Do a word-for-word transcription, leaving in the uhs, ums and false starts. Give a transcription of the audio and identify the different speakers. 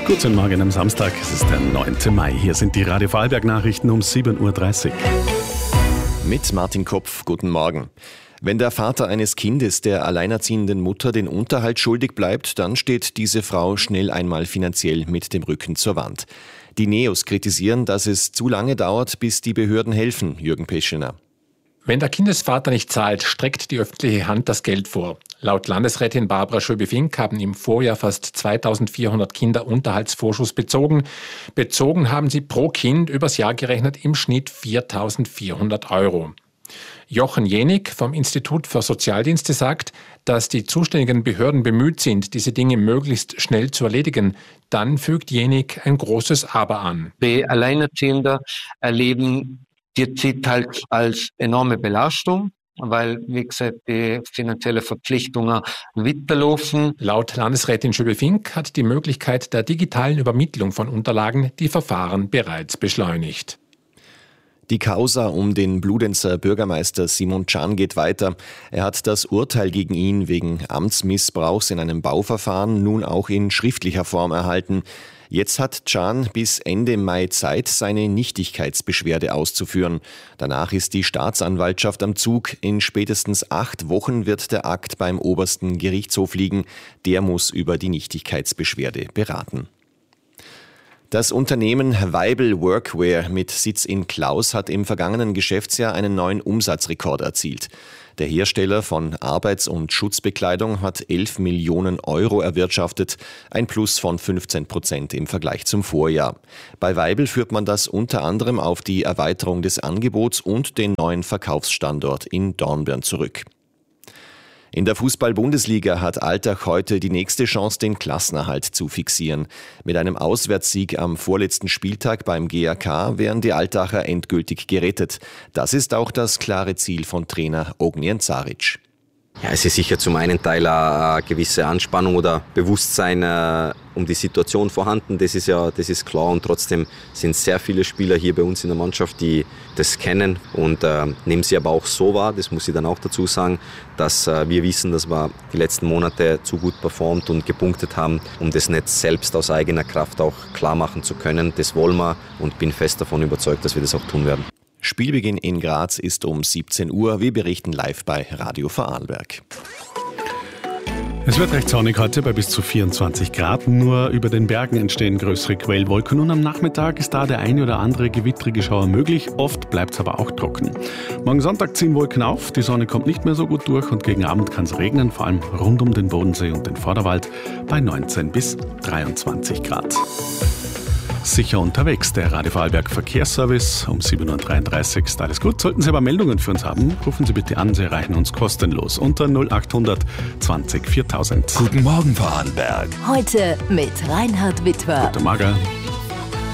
Speaker 1: Guten Morgen am Samstag, es ist der neunte Mai. Hier sind die Radio Vorarlberg-Nachrichten um sieben Uhr dreißig.
Speaker 2: Mit Martin Kopf, guten Morgen. Wenn der Vater eines Kindes der alleinerziehenden Mutter den Unterhalt schuldig bleibt, dann steht diese Frau schnell einmal finanziell mit dem Rücken zur Wand. Die Neos kritisieren, dass es zu lange dauert, bis die Behörden helfen, Jürgen Peschelner.
Speaker 3: Wenn der Kindesvater nicht zahlt, streckt die öffentliche Hand das Geld vor. Laut Landesrätin Barbara Schöbe-Fink haben im Vorjahr fast zweitausendvierhundert Kinder Unterhaltsvorschuss bezogen. Bezogen haben sie pro Kind übers Jahr gerechnet im Schnitt viertausendvierhundert Euro. Jochen Jenig vom Institut für Sozialdienste sagt, dass die zuständigen Behörden bemüht sind, diese Dinge möglichst schnell zu erledigen. Dann fügt Jenig ein großes Aber an.
Speaker 4: Die Alleinerziehenden erleben die Zeit halt als enorme Belastung, weil, wie gesagt, die finanziellen Verpflichtungen weiterlaufen.
Speaker 3: Laut Landesrätin Schöbe-Fink hat die Möglichkeit der digitalen Übermittlung von Unterlagen die Verfahren bereits beschleunigt.
Speaker 2: Die Causa um den Bludenzer Bürgermeister Simon Can geht weiter. Er hat das Urteil gegen ihn wegen Amtsmissbrauchs in einem Bauverfahren nun auch in schriftlicher Form erhalten. Jetzt hat Can bis Ende Mai Zeit, seine Nichtigkeitsbeschwerde auszuführen. Danach ist die Staatsanwaltschaft am Zug. In spätestens acht Wochen wird der Akt beim obersten Gerichtshof liegen. Der muss über die Nichtigkeitsbeschwerde beraten. Das Unternehmen Weibel Workwear mit Sitz in Klaus hat im vergangenen Geschäftsjahr einen neuen Umsatzrekord erzielt. Der Hersteller von Arbeits- und Schutzbekleidung hat elf Millionen Euro erwirtschaftet, ein Plus von fünfzehn Prozent im Vergleich zum Vorjahr. Bei Weibel führt man das unter anderem auf die Erweiterung des Angebots und den neuen Verkaufsstandort in Dornbirn zurück. In der Fußball-Bundesliga hat Altach heute die nächste Chance, den Klassenerhalt zu fixieren. Mit einem Auswärtssieg am vorletzten Spieltag beim G A K wären die Altacher endgültig gerettet. Das ist auch das klare Ziel von Trainer Ognjen Caric.
Speaker 5: Ja, es ist sicher zum einen Teil eine gewisse Anspannung oder Bewusstsein äh, um die Situation vorhanden. Das ist ja, das ist klar, und trotzdem sind sehr viele Spieler hier bei uns in der Mannschaft, die das kennen und äh, nehmen sie aber auch so wahr. Das muss ich dann auch dazu sagen, dass äh, wir wissen, dass wir die letzten Monate zu gut performt und gepunktet haben, um das nicht selbst aus eigener Kraft auch klar machen zu können. Das wollen wir und bin fest davon überzeugt, dass wir das auch tun werden.
Speaker 2: Spielbeginn in Graz ist um siebzehn Uhr. Wir berichten live bei Radio Vorarlberg.
Speaker 1: Es wird recht sonnig heute bei bis zu vierundzwanzig Grad. Nur über den Bergen entstehen größere Quellwolken und am Nachmittag ist da der eine oder andere gewittrige Schauer möglich. Oft bleibt es aber auch trocken. Morgen Sonntag ziehen Wolken auf, die Sonne kommt nicht mehr so gut durch und gegen Abend kann es regnen, vor allem rund um den Bodensee und den Vorderwald bei neunzehn bis dreiundzwanzig Grad. Sicher unterwegs, der Radio Vorarlberg Verkehrsservice um sieben Uhr dreiunddreißig ist alles gut. Sollten Sie aber Meldungen für uns haben, rufen Sie bitte an, Sie erreichen uns kostenlos unter null achthundert zwanzig viertausend.
Speaker 6: Guten Morgen Vorarlberg.
Speaker 7: Heute mit Reinhard Wittwer.
Speaker 1: Guten Morgen.